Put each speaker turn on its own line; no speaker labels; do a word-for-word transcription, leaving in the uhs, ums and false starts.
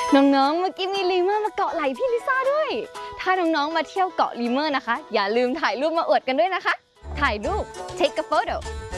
น้องๆเมื่อกี้มีลีเมอร์มาเกาะไหล่พี่ลิซ่าด้วย ถ้าน้องๆมาเที่ยวเกาะลีเมอร์นะคะอย่าลืมถ่ายรูปมาอวดกันด้วยนะคะถ่ายรูป take a photo